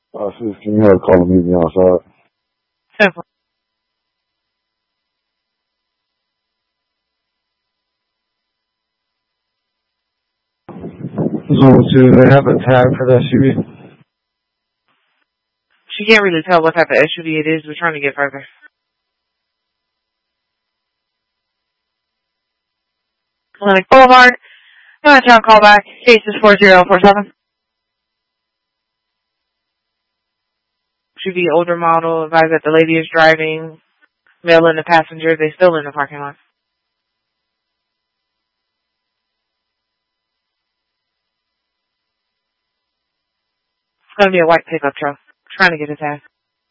Sis, can you have a call to meet me outside? Simple. Zone 2, they have a tag for the SUV. She can't really tell what type of SUV it is. We're trying to get further. Atlantic Boulevard. Town callback. Case is 4047. Should be older model. Advise that the lady is driving. Male and the passenger. They still in the parking lot. It's going to be a white pickup truck. Trying to get a tag.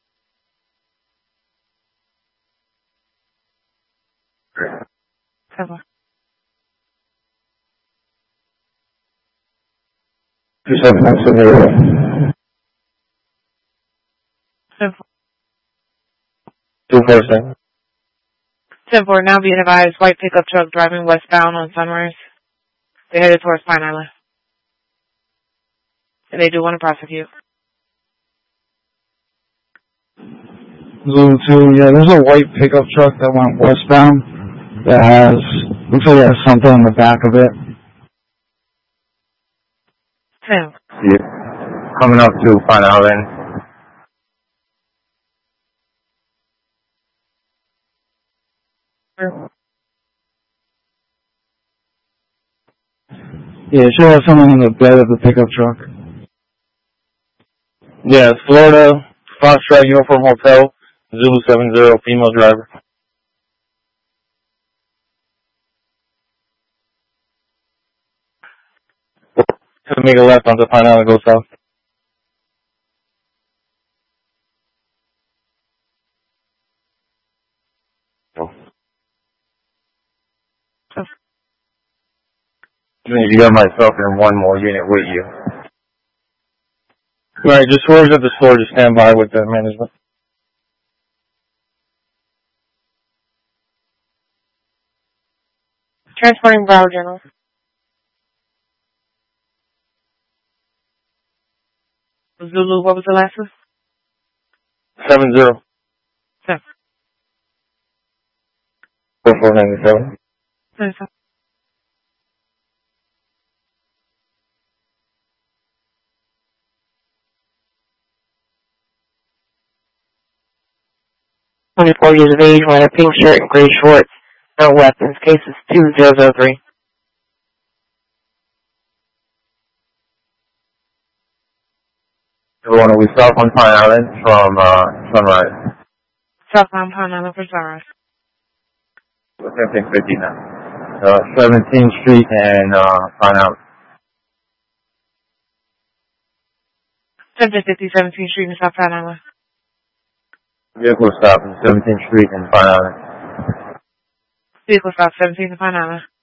Simple. 2797. Simple. 247. Simple. Now being advised, white pickup truck driving westbound on Sunrise. They're headed towards Pine Island. And they do want to prosecute. Zone 2, yeah, there's a white pickup truck that went westbound that has, looks like it has something on the back of it. Tim. Yeah. Coming up to Pine Island. Yeah, it should have someone on the bed of the pickup truck. Yeah, Florida, Foxtrot Uniform Hotel, Zulu 70, female driver. To make a left onto Pine Island, go south. You got myself and one more unit with you. Alright, just words at the store, just stand by with the management. Transporting Broward General. Zulu, what was the last one? 70. 4497. 24 years of age, wearing a pink shirt and gray shorts. No weapons. Case is 2003. Everyone, we stop on Pine Island from Sunrise. Southbound Pine Island for Sunrise. 1750 now. 17th Street and Pine Island. 1750 17th Street in South Pine Island. Vehicle stop in 17th Street and Pine Island. Vehicle stop 17th and Pine Island.